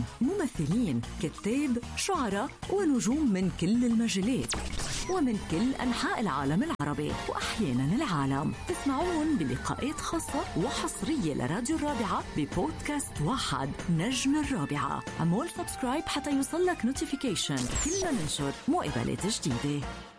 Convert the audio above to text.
ممثلين، كتاب، شعراء ونجوم من كل المجالات ومن كل أنحاء العالم العربي وأحيانا العالم. تسمعون بلقاءات خاصة وحصرية لراديو الرابعة ببودكاست واحد نجم الرابعة. عمول سبسكرايب حتى يوصلك نوتيفيكيشن كل ما ننشر مقابلات جديدة.